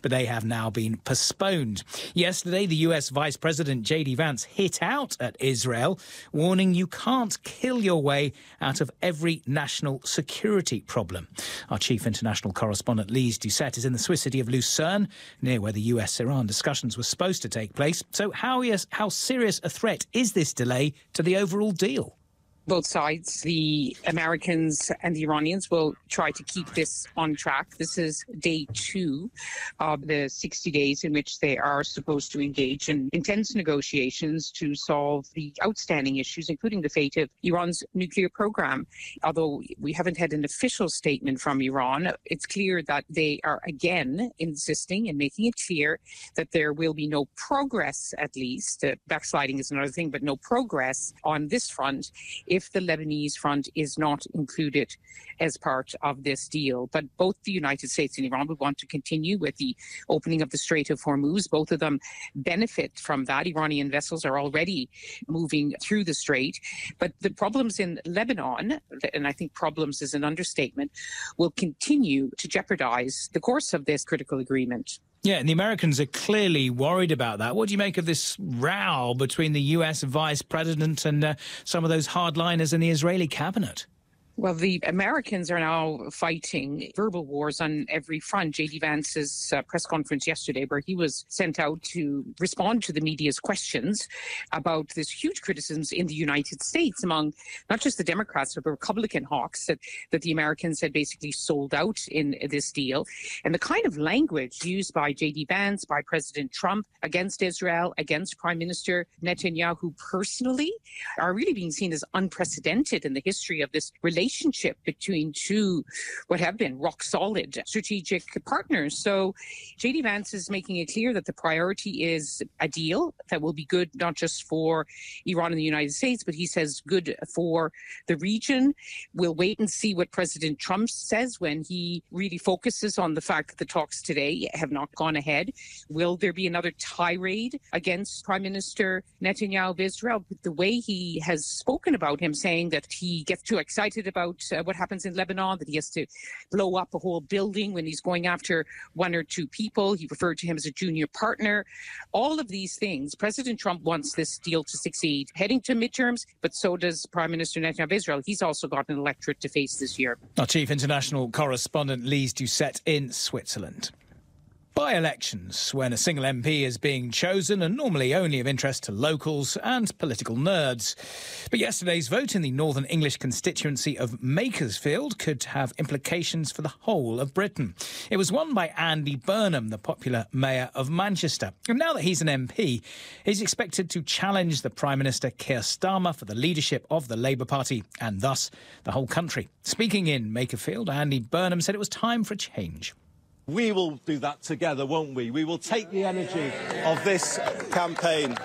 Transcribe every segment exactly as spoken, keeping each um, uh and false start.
but they have now been postponed. Yesterday, the U S Vice President J D Vance hit out at Israel, warning you can't kill your way out of every national security problem. Our chief international correspondent, Lise Doucette, is in the Swiss city of Lucerne, near where the U S Iran discussions were supposed to take place. So how, yes, how serious a threat is this delay to the overall deal? Both sides, the Americans and the Iranians, will try to keep this on track. This is day two of the sixty days in which they are supposed to engage in intense negotiations to solve the outstanding issues, including the fate of Iran's nuclear program. Although we haven't had an official statement from Iran, it's clear that they are again insisting and making it clear that there will be no progress, at least. Uh, backsliding is another thing, but no progress on this front if the Lebanese front is not included as part of this deal. But both the United States and Iran would want to continue with the opening of the Strait of Hormuz. Both of them benefit from that. Iranian vessels are already moving through the strait. But the problems in Lebanon, and I think problems is an understatement, will continue to jeopardize the course of this critical agreement. Yeah, and the Americans are clearly worried about that. What do you make of this row between the U S Vice President and uh, some of those hardliners in the Israeli cabinet? Well, the Americans are now fighting verbal wars on every front. J D Vance's uh, press conference yesterday, where he was sent out to respond to the media's questions about this huge criticisms in the United States among not just the Democrats, but the Republican hawks that, that the Americans had basically sold out in this deal. And the kind of language used by J D Vance, by President Trump against Israel, against Prime Minister Netanyahu personally, are really being seen as unprecedented in the history of this relationship. relationship between two what have been rock-solid strategic partners. So J D Vance is making it clear that the priority is a deal that will be good not just for Iran and the United States, but he says good for the region. We'll wait and see what President Trump says when he really focuses on the fact that the talks today have not gone ahead. Will there be another tirade against Prime Minister Netanyahu of Israel? But the way he has spoken about him, saying that he gets too excited about uh, what happens in Lebanon, that he has to blow up a whole building when he's going after one or two people. He referred to him as a junior partner. All of these things, President Trump wants this deal to succeed, heading to midterms, but so does Prime Minister Netanyahu of Israel. He's also got an electorate to face this year. Our chief international correspondent, Lise Doucette, in Switzerland. By-elections, when a single M P is being chosen, are normally only of interest to locals and political nerds. But yesterday's vote in the Northern English constituency of Makersfield could have implications for the whole of Britain. It was won by Andy Burnham, the popular mayor of Manchester. And now that he's an M P, he's expected to challenge the Prime Minister Keir Starmer for the leadership of the Labour Party and thus the whole country. Speaking in Makerfield, Andy Burnham said it was time for a change. We will do that together, won't we? We will take the energy of this campaign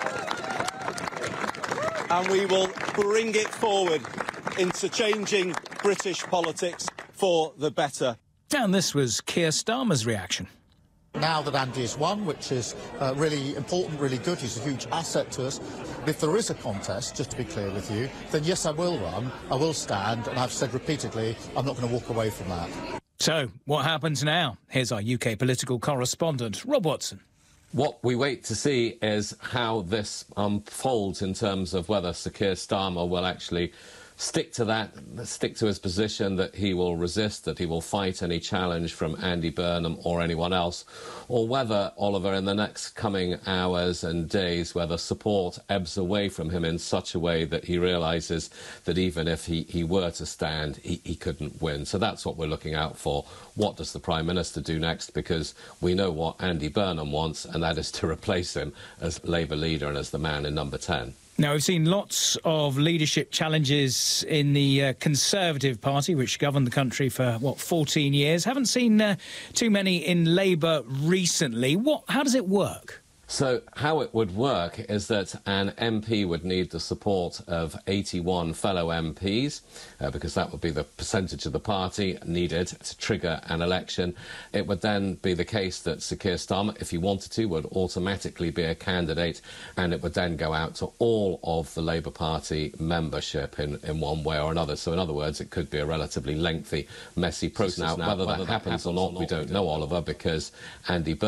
and we will bring it forward into changing British politics for the better. And this was Keir Starmer's reaction. Now that Andy has won, which is uh, really important, really good, he's a huge asset to us. If there is a contest, just to be clear with you, then yes, I will run, I will stand, and I've said repeatedly, I'm not going to walk away from that. So, what happens now? Here's our U K political correspondent, Rob Watson. What we wait to see is how this unfolds in terms of whether Sir Keir Starmer will actually stick to that, stick to his position, that he will resist, that he will fight any challenge from Andy Burnham or anyone else, or whether, Oliver, in the next coming hours and days, whether support ebbs away from him in such a way that he realises that even if he, he were to stand, he, he couldn't win. So that's what we're looking out for. What does the Prime Minister do next? Because we know what Andy Burnham wants, and that is to replace him as Labour leader and as the man in number ten. Now, we've seen lots of leadership challenges in the uh, Conservative Party, which governed the country for, what, fourteen years. Haven't seen uh, too many in Labour recently. What? How does it work? So how it would work is that an M P would need the support of eighty-one fellow M Ps, uh, because that would be the percentage of the party needed to trigger an election. It would then be the case that Sir Keir Starmer, if he wanted to, would automatically be a candidate, and it would then go out to all of the Labour Party membership in, in one way or another. So in other words, it could be a relatively lengthy, messy process. Now, whether, whether that happens, happens or not, we don't know, Oliver, because Andy